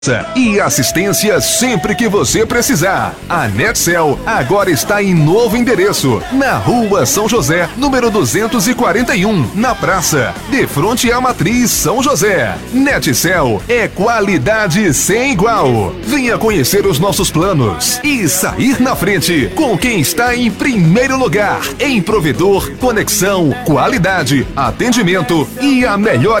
E assistência sempre que você precisar. A Netcel agora está em novo endereço, na Rua São José, número 241, na praça, de frente à Matriz São José. Netcel é qualidade sem igual. Venha conhecer os nossos planos e sair na frente com quem está em primeiro lugar em provedor, conexão, qualidade, atendimento e a melhor